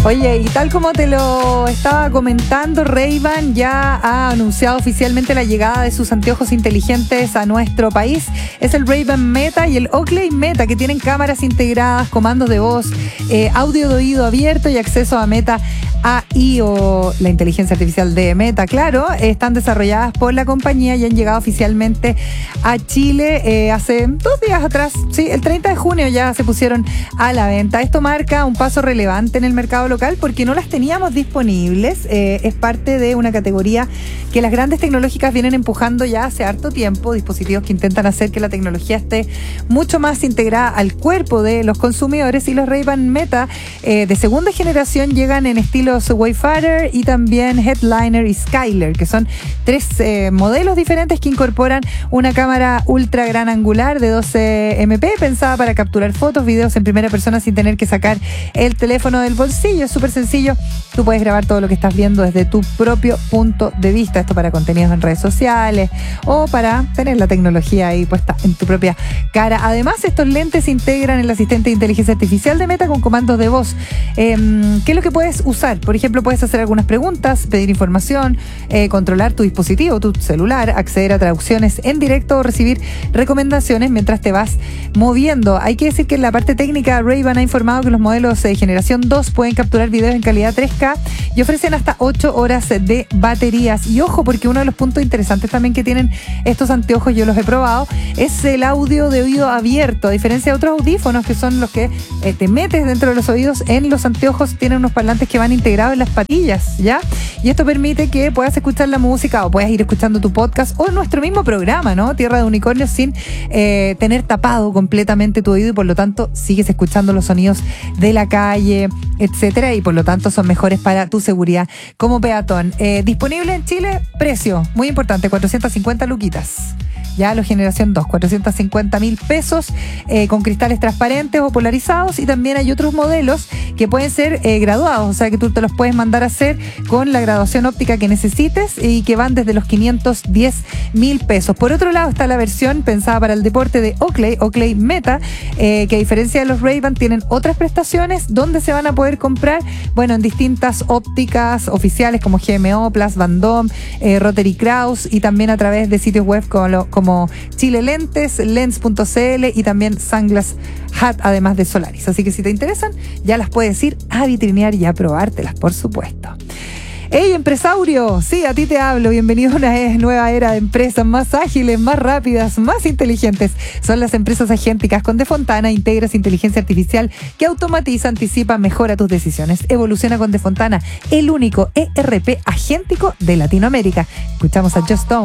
Oye, y tal como te lo estaba comentando, Ray-Ban ya ha anunciado oficialmente la llegada de sus anteojos inteligentes a nuestro país. Es el Ray-Ban Meta y el Oakley Meta, que tienen cámaras integradas, comandos de voz, audio de oído abierto y acceso a Meta AI, o la inteligencia artificial de Meta, claro. Están desarrolladas por la compañía y han llegado oficialmente a Chile hace 2 días atrás. Sí, el 30 de junio ya se pusieron a la venta. Esto marca un paso relevante en el mercado local porque no las teníamos disponibles. Es parte de una categoría que las grandes tecnológicas vienen empujando ya hace harto tiempo, dispositivos que intentan hacer que la tecnología esté mucho más integrada al cuerpo de los consumidores, y los Ray-Ban Meta de segunda generación llegan en estilos Wayfarer y también Headliner y Skyler, que son 3 modelos diferentes que incorporan una cámara ultra gran angular de 12 MP pensada para capturar fotos, videos en primera persona sin tener que sacar el teléfono del bolsillo. Es súper sencillo, tú puedes grabar todo lo que estás viendo desde tu propio punto de vista, esto para contenidos en redes sociales o para tener la tecnología ahí puesta en tu propia cara. Además, estos lentes integran el asistente de inteligencia artificial de Meta con comandos de voz. ¿Qué es lo que puedes usar? Por ejemplo, puedes hacer algunas preguntas, pedir información, controlar tu dispositivo, tu celular, acceder a traducciones en directo o recibir recomendaciones mientras te vas moviendo. Hay que decir que en la parte técnica, Ray-Ban ha informado que los modelos de generación 2 pueden capturar videos en calidad 3K y ofrecen hasta 8 horas de baterías. Y ojo, porque uno de los puntos interesantes también que tienen estos anteojos, yo los he probado, es el audio de oído abierto. A diferencia de otros audífonos que son los que te metes dentro de los oídos, en los anteojos tienen unos parlantes que van integrados en las patillas, ¿ya? Y esto permite que puedas escuchar la música o puedas ir escuchando tu podcast o nuestro mismo programa, ¿no? Tierra de Unicornios, sin tener tapado completamente tu oído, y por lo tanto sigues escuchando los sonidos de la calle, etcétera, y por lo tanto son mejores para tu seguridad como peatón. Disponible en Chile, precio muy importante, 450 luquitas. Ya los generación 2, 450.000 pesos, con cristales transparentes o polarizados, y también hay otros modelos que pueden ser graduados, o sea que tú te los puedes mandar a hacer con la graduación óptica que necesites y que van desde los 510.000 pesos. Por otro lado está la versión pensada para el deporte de Oakley Meta, que a diferencia de los Ray-Ban tienen otras prestaciones donde se van a poder comprar, bueno, en distintas ópticas oficiales como GMO, Plus Van Dom, Rotary Kraus, y también a través de sitios web como Chile Lentes, Lens.cl y también Sunglass Hut, además de Solaris. Así que si te interesan, ya las puedes ir a vitrinear y a probártelas, por supuesto. ¡Hey, empresario! Sí, a ti te hablo. Bienvenido a una nueva era de empresas más ágiles, más rápidas, más inteligentes. Son las empresas agénticas. Con Defontana integras inteligencia artificial que automatiza, anticipa, mejora tus decisiones. Evoluciona con Defontana, el único ERP agéntico de Latinoamérica. Escuchamos a Just Stone.